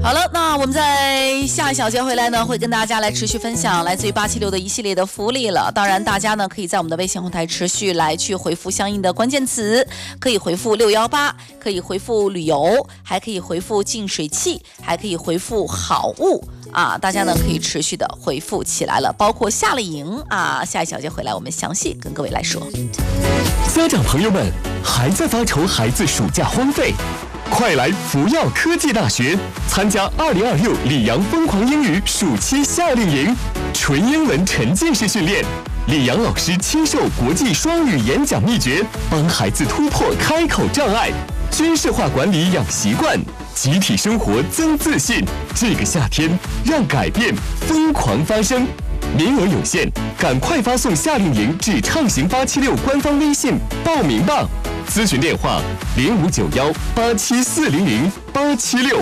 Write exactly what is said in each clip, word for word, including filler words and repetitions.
好了，那我们在下一小节回来呢，会跟大家来持续分享来自于八七六的一系列的福利了。当然，大家呢可以在我们的微信后台持续来去回复相应的关键词，可以回复六一八，可以回复旅游，还可以回复净水器，还可以回复好物啊！大家呢可以持续的回复起来了，包括夏令营啊。下一小节回来，我们详细跟各位来说。 家长朋友们还在发愁孩子暑假荒废？快来福耀科技大学参加二零二六里昂疯狂英语暑期夏令营，纯英文沉浸式训练，里昂老师亲授国际双语演讲秘诀，帮孩子突破开口障碍，军事化管理养习惯，集体生活增自信。这个夏天，让改变疯狂发生。名额有限，赶快发送夏令营至畅行八七六官方微信报名吧。咨询电话零五九幺八七四零零八七六。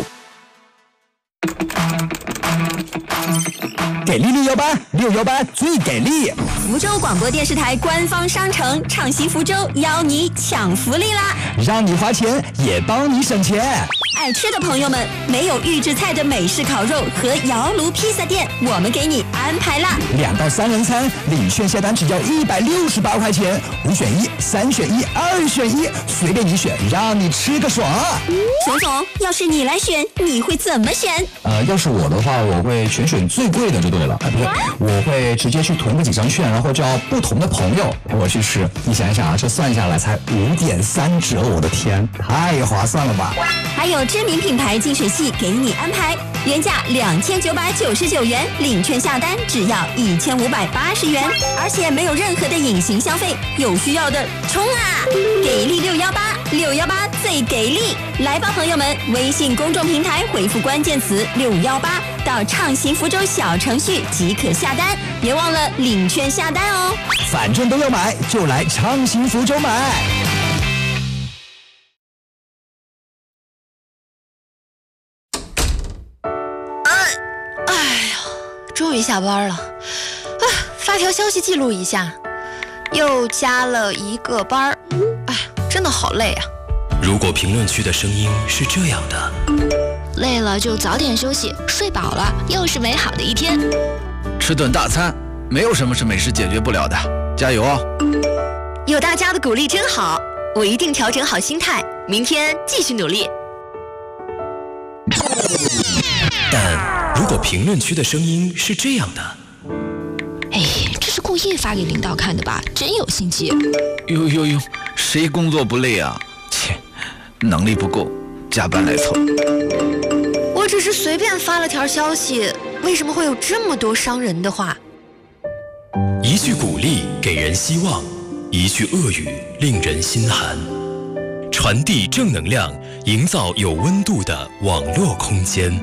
给力六幺八，六幺八最给力！ 福州广播电视台官方商城畅行福州邀你抢福利啦！ 让你花钱也帮你省钱。 爱吃的朋友们，没有预制菜的美式烤肉和窑炉披萨店，我们给你安排啦！ 两到三人餐，领券下单只要一百六十八块钱，五选一，三选一，二选一，随便你选，让你吃个爽！ 熊总，要是你来选，你会怎么选？ 呃，要是我的话，我会全选最贵的就对了。哎，不对，我会直接去囤个几张券，然后叫不同的朋友陪我去吃。你想一想啊，这算下来才五点三折，我的天，太划算了吧！ 还有知名品牌净水器给你安排，原价两千九百九十九元，领券下单只要一千五百八十元，而且没有任何的隐形消费，有需要的冲啊！给力六幺八，六幺八最给力！来吧，朋友们，微信公众平台回复关键词六幺八到畅行福州小程序即可下单，别忘了领券下单哦。 反正都要买，就来畅行福州买。 终于下班了，啊，发条消息记录一下，又加了一个班儿，哎，真的好累啊。 如果评论区的声音是这样的， 累了就早点休息，睡饱了又是美好的一天。 吃顿大餐，没有什么是美食解决不了的，加油哦！ 有大家的鼓励真好，我一定调整好心态，明天继续努力。 但如果评论区的声音是这样的， 哎，这是故意发给领导看的吧？真有心机！ 呦呦呦，谁工作不累啊？切，能力不够，加班来凑。 我只是随便发了条消息，为什么会有这么多伤人的话？ 一句鼓励给人希望，一句恶语令人心寒。传递正能量，营造有温度的网络空间。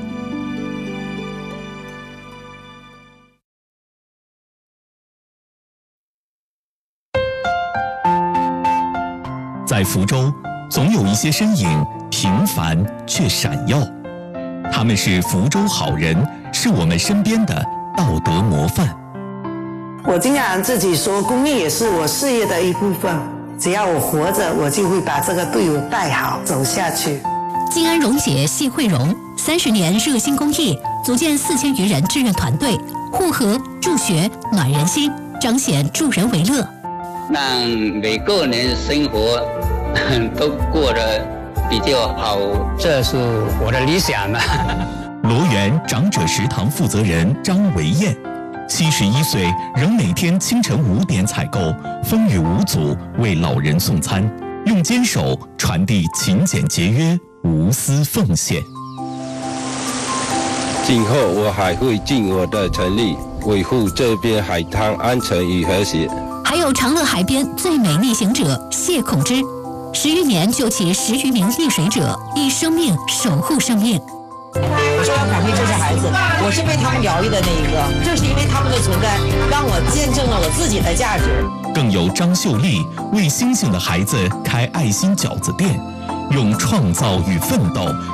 在福州，总有一些身影平凡却闪耀，他们是福州好人，是我们身边的道德模范。 我经常自己说，公益也是我事业的一部分，只要我活着，我就会把这个队伍带好，走下去。 静安荣姐谢慧荣，三十年热心公益，组建四千余人志愿团队，护河助学暖人心，彰显助人为乐， 让每个人生活都过得比较好，这是我的理想吧。 罗源长者食堂负责人张维燕，七十一岁，仍每天清晨五点采购，风雨无阻为老人送餐，用坚守传递勤俭节约、无私奉献。 今后我还会尽我的全力维护这边海滩安全与和谐。 还有长乐海边最美逆行者谢孔之，十余年救起十余名溺水者，以生命守护生命。 我说要感谢这些孩子，我是被他们疗愈的那一个，正是因为他们的存在，让我见证了我自己的价值。 更有张秀丽为星星的孩子开爱心饺子店，用创造与奋斗